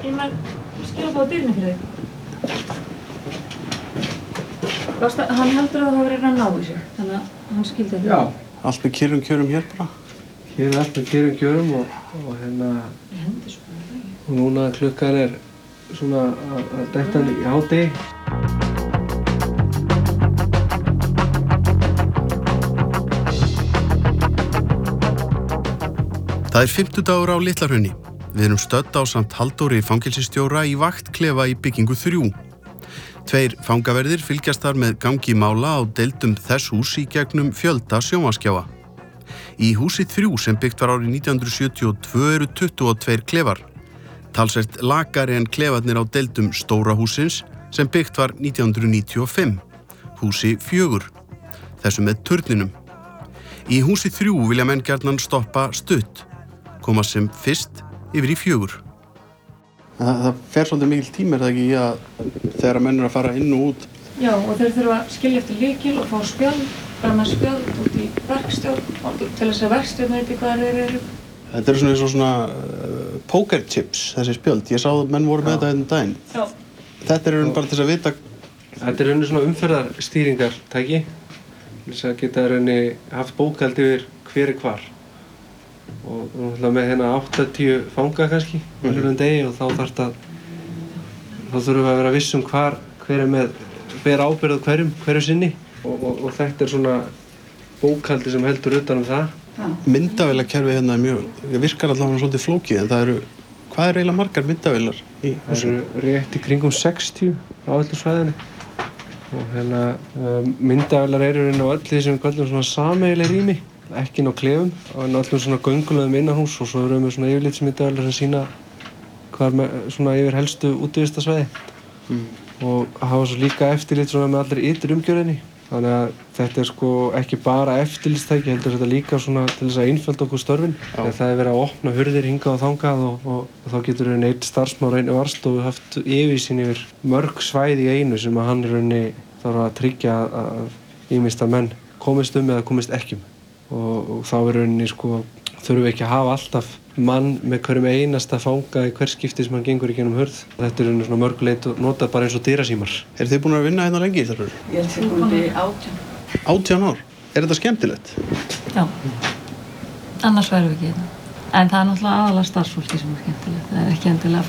Ég maður skilabóð dyrinu fyrir þig. Hann heldur að það hafi verið að ná í sig, þannig að hann skildi þetta. Já. Allt með kyrrum kjörum hér bara? Hér allt með kyrrum kjörum og hérna... Ég hendi svo bara það. Og núna klukkan svona að detta í hádegi. Það 50 á Litla-Hrauni. Við erum stödd ásamt Halldóri fangelsisstjóra í vaktklefa í byggingu 3. 2 fangaverðir fylgjast þar með gangi mála á deildum þess hús í gegnum fjölda sjónvarpsskjáa. Í húsi 3 sem byggt var árið 1972 eru 22 klefar. Talsvert lakari en klefarnir á deildum stóra húsins sem byggt var 1995. Húsi 4. Þessu með turninum. Í húsi 3 vilja menn gjarnan stoppa stutt. Koma sem fyrst yfir í 4. Það fer svolítið mikil tími, það ekki, þegar menn að fara inn og út? Já, og þeir þurfa að skilja eftir lykil og fá spjöld, brenna spjöld út í verkstjórn til þess að verkstjórn veit hvað þeir eru. Þetta eru svona poker chips, þessi spjöld. Ég sá að menn voru með þetta einn daginn. Já. Þetta er bara til þess að vita... Þetta er svona umferðarstýringartæki. Þess að geta haft bókhald yfir hver hvar. Og með hérna 80 fanga kannski á hverjum degi og þá þurfum við að vera viss hver ábyrgð á hverju sinni og þetta er svona bókhaldi sem heldur utan það. Myndavélakerfi hérna virkar allavega svolítið flókið en hvað eiginlega margar myndavélar í húsinu? Það eru rétt í kringum 60 á öllu svæðinu og myndavélar eru á öllu því sem við kallum svona sameiginleg rými. Ekki inn á klefum, en öllum svona göngulöðum innanhús og svo erum við svona yfirlitsmyndavélar sem sýna hvað svona yfir helstu útivistarsvæði og hafa svo líka eftirlit svona með allri ytri umgjörðinni. Þannig að þetta er ekki bara eftirlitstæki, heldur þetta líka svona til þess að einfalda okkur störfin. Þegar það verið að opna hurðir hingað og þangað og þá getur einn starfsmaður einu varðstofu haft yfirsýn yfir mörg svæði í einu sem að hann þarf að tryggja að ýmist að menn komist eða komist ekki og þá þurfum við ekki að hafa alltaf mann með hverjum einasta fanga í hver skipti sem hann gengur í gegnum hurð. Þetta er svona mörguleit og notað bara eins og dyrasímar. Eru þið búin að vinna hérna lengi í þessar? Ég er búin í 18. 18 ár? Er þetta skemmtilegt? Já, annars værum við ekki hérna. En það er náttúrulega aðalega starfsfólki sem er skemmtilegt. Það er ekki endilega